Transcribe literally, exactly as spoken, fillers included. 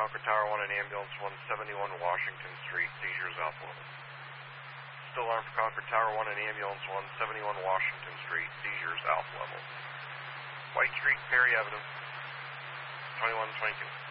Concord Tower one and Ambulance one seventy-one Washington Street, seizures alpha level. Still alarm for Concord Tower one and Ambulance one seventy-one Washington Street, seizures alpha level. White Street, Perry Avenue, twenty-one twenty-two.